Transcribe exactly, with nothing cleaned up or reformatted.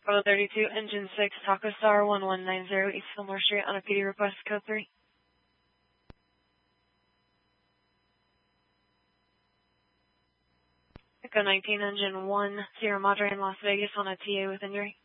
Bravo thirty-two, Engine six, Taco Star one one nine zero, East Fillmore Street on a P D request, code three. Echo nineteen, Engine one, Sierra Madre in Las Vegas on a T A with injury.